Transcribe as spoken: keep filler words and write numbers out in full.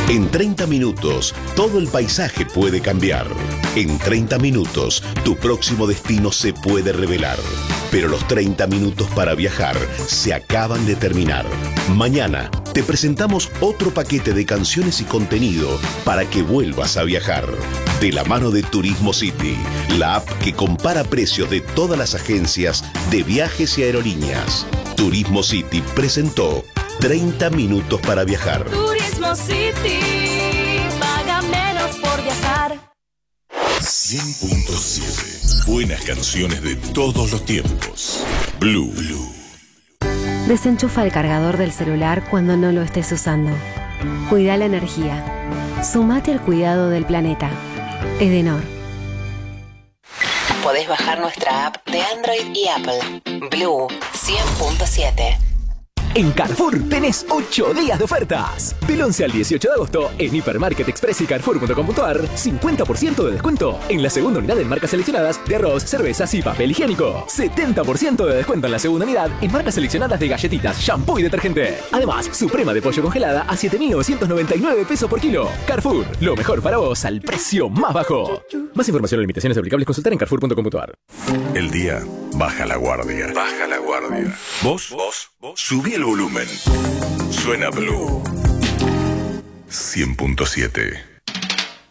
En treinta minutos, todo el paisaje puede cambiar. En treinta minutos, tu próximo destino se puede revelar. Pero los treinta minutos para viajar se acaban de terminar. Mañana, te presentamos otro paquete de canciones y contenido para que vuelvas a viajar. De la mano de Turismo City, la app que compara precios de todas las agencias de viajes y aerolíneas. Turismo City presentó treinta minutos para viajar. Turismo City, paga menos por viajar. cien punto siete. Buenas canciones de todos los tiempos. Blue. Blue. Desenchufa el cargador del celular cuando no lo estés usando. Cuida la energía. Sumate al cuidado del planeta. Edenor. Podés bajar nuestra app de Android y Apple. Blue cien punto siete. En Carrefour tenés ocho días de ofertas. Del once al dieciocho de agosto, en Hipermarket Express y Carrefour punto com punto a r, cincuenta por ciento de descuento en la segunda unidad en marcas seleccionadas de arroz, cervezas y papel higiénico. setenta por ciento de descuento en la segunda unidad en marcas seleccionadas de galletitas, shampoo y detergente. Además, suprema de pollo congelada a siete mil novecientos noventa y nueve pesos por kilo. Carrefour, lo mejor para vos al precio más bajo. Más información o limitaciones aplicables consultar en Carrefour punto com punto a r. El día baja la guardia. Baja la guardia. Vos, vos, vos, subí el volumen. Suena Blue cien punto siete.